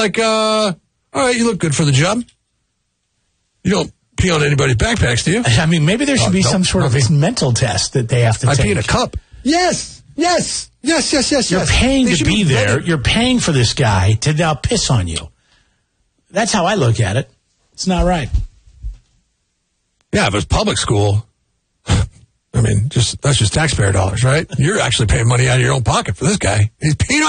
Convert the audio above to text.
like, all right, you look good for the job. You don't pee on anybody's backpacks, do you? I mean, maybe there should be some sort of mental test that they have to take. I pee in a cup. Yes. You're paying to be there. You're paying for this guy to now piss on you. That's how I look at it. It's not right. Yeah, if it's public school, I mean, that's just taxpayer dollars, right? You're actually paying money out of your own pocket for this guy. He's peeing